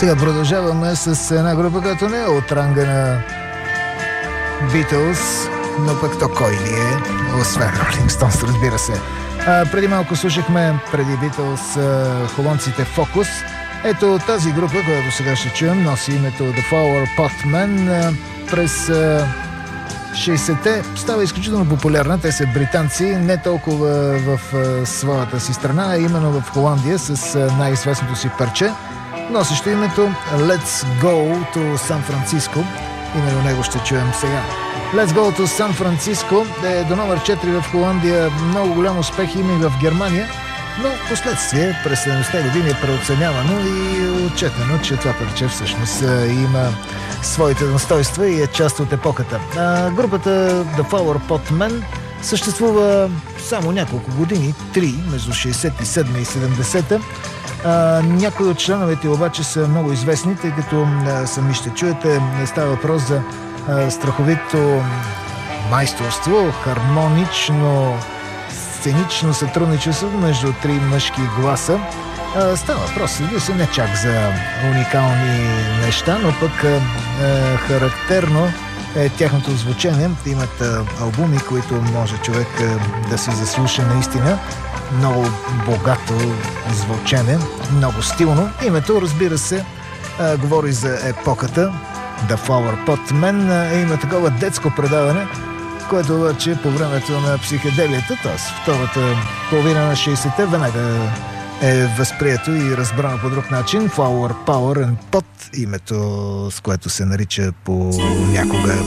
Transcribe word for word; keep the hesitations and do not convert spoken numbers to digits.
Сега продължаваме с една група, която не е от ранга на Beatles, но пък то кой ли е, освен Rolling Stones, разбира се. А, преди малко слушахме, преди Beatles, а, холандците Focus. Ето тази група, която сега ще чуем, носи името The Flower Pot Men. А, през а, шейсетте става изключително популярна. Те са британци, не толкова в а, своята си страна, а именно в Холандия с а, най-известното си парче, носещо името Let's Go to San Francisco. Именно него ще чуем сега. Let's Go to San Francisco е до номер четири в Холандия. Много голям успех има и в Германия, но последствие през седемдесетте години е преоценявано и отчетено, че това парче всъщност има своите настойства и е част от епохата. А, групата The Flower Pot Men съществува само няколко години, три, между шейсет и седма и седемдесета. А, някои от членовете обаче са много известни, тъй като а, сами ще чуете, не става въпрос за а, страховито майсторство, хармонично, сценично сътрудничество между три мъжки гласа. А, става въпрос, да се не чак за уникални неща, но пък а, а, характерно е тяхното звучение. Имат а, албуми, които може човек а, да си заслуша наистина. Много богато звучене, много стилно. Името, разбира се, а, говори за епохата The Flower Pot Men. А, има такова детско предаване, което обаче по времето на психоделията, т.е. втората половина на шейсетте, веднага е възприето и разбрано по друг начин. Flower Power and Pot, името с което се нарича по някога